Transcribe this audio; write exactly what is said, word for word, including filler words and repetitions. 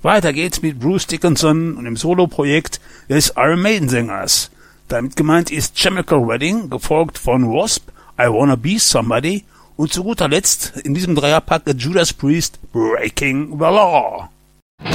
Weiter geht's mit Bruce Dickinson und dem Soloprojekt des Iron Maiden Sängers. Damit gemeint ist Chemical Wedding, gefolgt von Wasp, I Wanna Be Somebody und zu guter Letzt in diesem Dreierpack Judas Priest, Breaking the Law.